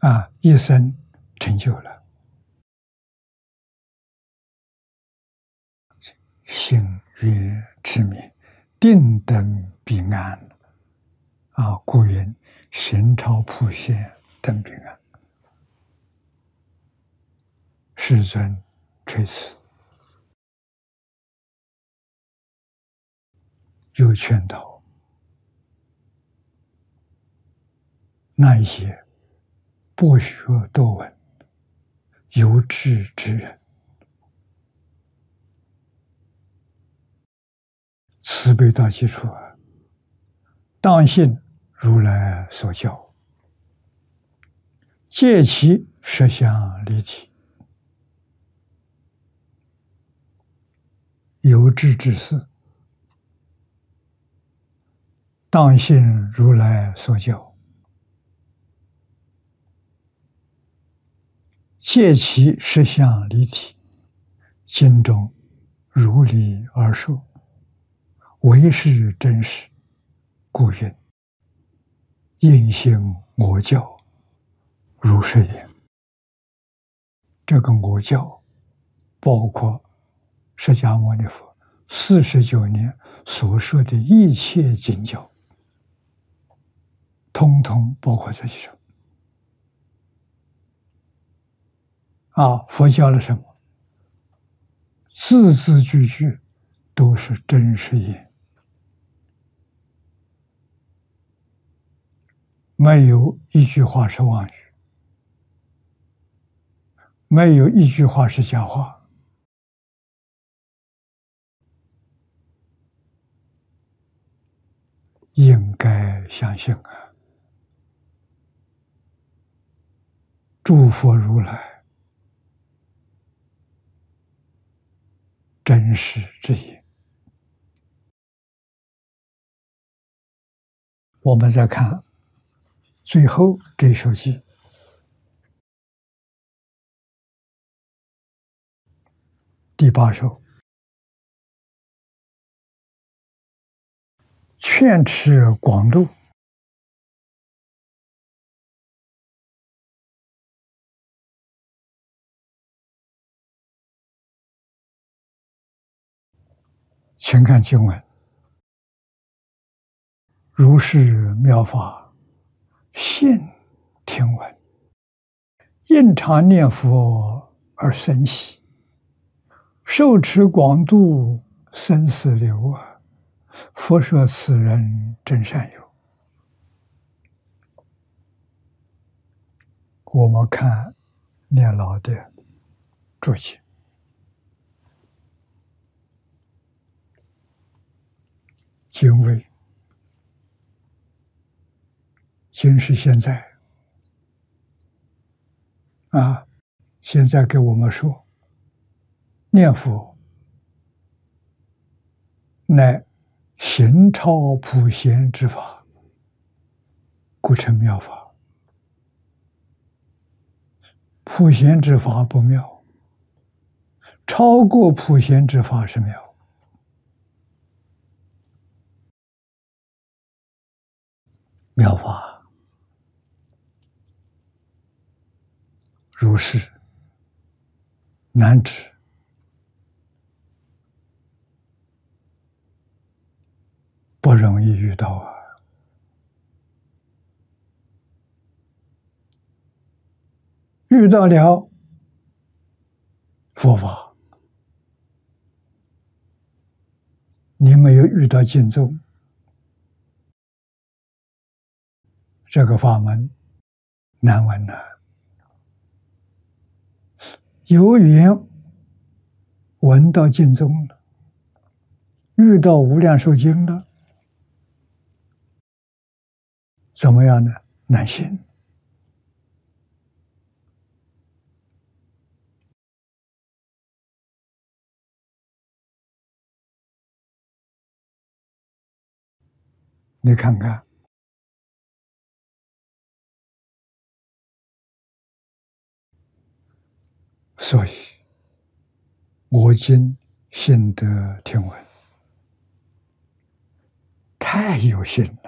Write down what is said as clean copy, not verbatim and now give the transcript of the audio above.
一生成就了。心悦持名，定等彼岸。故云行超普贤等彼岸。世尊垂辞，又劝导那一些博学多闻、有志之人，慈悲到极处当信如来所教，戒其实相离体，有志之士当信如来所教，戒其实相离体，心中如理而受，唯是真实，故云应行我教，如是也。这个我教包括释迦牟尼佛49年所说的一切经教，通通包括在其中。佛教了什么？字字句句都是真实言，没有一句话是妄语，没有一句话是假话。应该相信诸佛如来真实之言。我们再看最后这首偈，第8首，劝持广度，请看经文：如是妙法，现听闻，应常念佛而生喜，受持广度生死流佛说此人真善友。我们看念老的注解，经为经是现在现在给我们说，念佛乃行超普贤之法，故称妙法。普贤之法不妙，超过普贤之法是妙。妙法如是难知，不容易遇到遇到了佛法，你没有遇到经宗，这个法门难闻了。有缘闻到经宗了，遇到无量寿经了，怎么样呢？难信。你看看，所以我今信得听闻，太有心了。